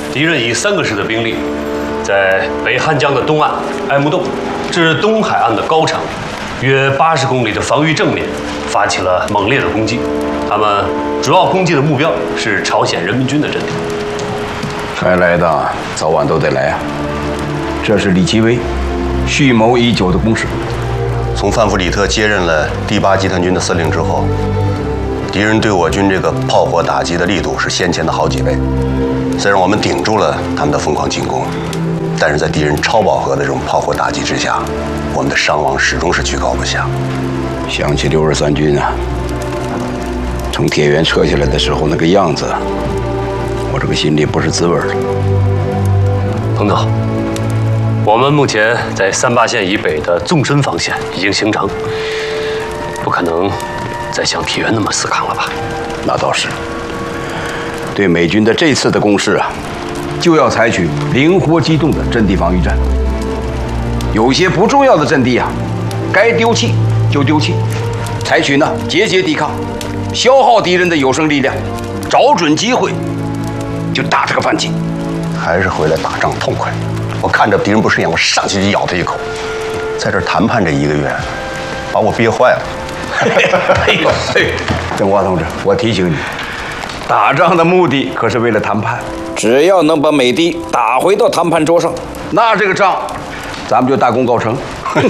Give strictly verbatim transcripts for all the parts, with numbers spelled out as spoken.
敌人以三个师的兵力，在北汉江的东岸爱木洞至东海岸的高城，约八十公里的防御正面，发起了猛烈的攻击。他们主要攻击的目标是朝鲜人民军的阵地。 该来的早晚都得来啊！这是李奇微蓄谋已久的攻势。 从范弗里特接任了第八集团军的司令之后，敌人对我军这个炮火打击的力度是先前的好几倍。虽然我们顶住了他们的疯狂进攻，但是在敌人超饱和的这种炮火打击之下，我们的伤亡始终是居高不下。 想起六十三军啊，从铁原撤下来的时候那个样子，我这个心里不是滋味了。 彭总，我们目前在三八线以北的纵深防线已经形成，不可能再像铁原那么死扛了吧？ 那倒是。对美军的这次的攻势啊，就要采取灵活机动的阵地防御战。有些不重要的阵地啊，该丢弃就丢弃，采取呢节节抵抗，消耗敌人的有生力量，找准机会就打这个反击。 还是回来打仗痛快。我看着敌人不顺眼，我上去就咬他一口。在这儿谈判这一个月，把我憋坏了。 哎呦，邓华同志，我提醒你，打仗的目的可是为了谈判。只要能把美帝打回到谈判桌上，那这个仗咱们就大功告成。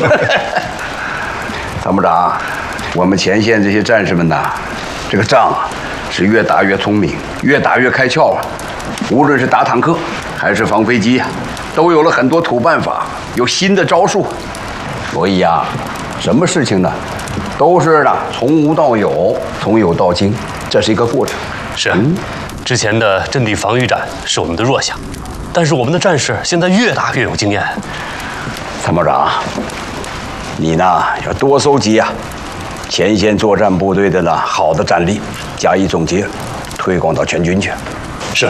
参谋长，我们前线这些战士们呐，这个仗啊是越打越聪明，越打越开窍啊。无论是打坦克还是防飞机啊，都有了很多土办法，有新的招数。所以啊，什么事情呢，都是呢从无到有，从有到精，这是一个过程。 是，嗯、之前的阵地防御战是我们的弱项，但是我们的战士现在越打越有经验。 参谋长，你呢要多搜集啊前线作战部队的呢好的战例，加以总结，推广到全军去。 是。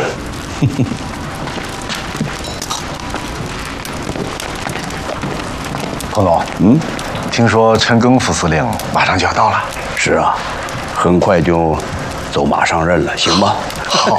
彭总，嗯，听说陈赓副司令马上就要到了。 是啊，很快就走马上任了，行吗？ 好。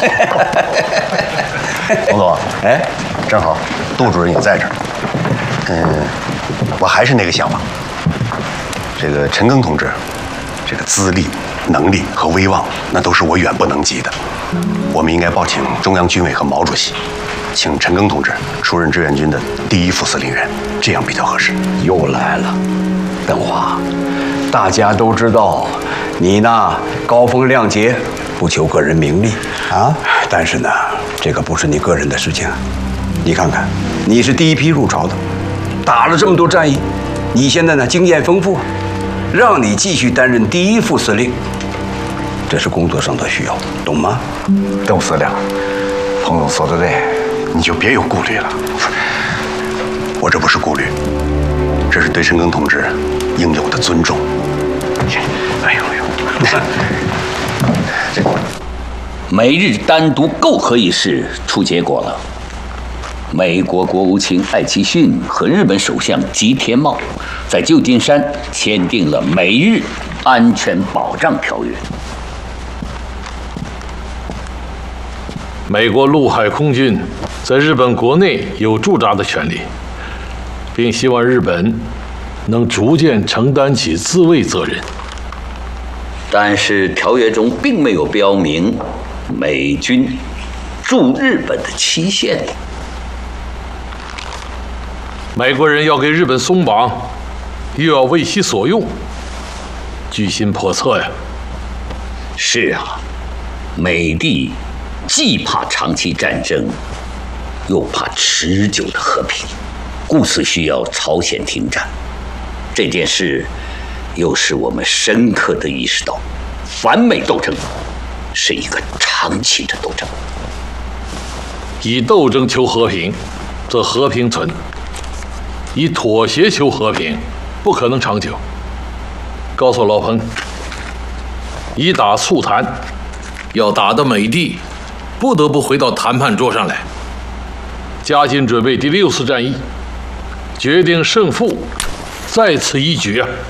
彭总，哎，正好杜主任也在这儿。嗯，我还是那个想法。这个陈赓同志，这个资历、能力和威望，那都是我远不能及的。我们应该报请中央军委和毛主席，请陈赓同志出任志愿军的第一副司令员，这样比较合适。 又来了，邓华，大家都知道你呢高风亮节，不求个人名利啊。但是呢，这个不是你个人的事情。你看看，你是第一批入朝的，打了这么多战役，你现在呢经验丰富，让你继续担任第一副司令，这是工作上的需要，懂吗？ 邓司令，彭总说的对，你就别有顾虑了。 我这不是顾虑，这是对陈赓同志应有的尊重。 哎呦呦， 这个美日单独媾和一事出结果了。美国国务卿艾奇逊和日本首相吉田茂在旧金山签订了美日安全保障条约。 美国陆海空军在日本国内有驻扎的权利，并希望日本能逐渐承担起自卫责任。 但是条约中并没有标明美军驻日本的期限。 美国人要给日本松绑，又要为其所用，居心叵测呀。 是啊，美帝既怕长期战争，又怕持久的和平，故此需要朝鲜停战。这件事又使我们深刻地意识到，反美斗争是一个长期的斗争。 以斗争求和平，则和平存；以妥协求和平，不可能长久。告诉老彭，以打促谈，要打得美帝不得不回到谈判桌上来，加紧准备第六次战役，决定胜负，在此一举啊！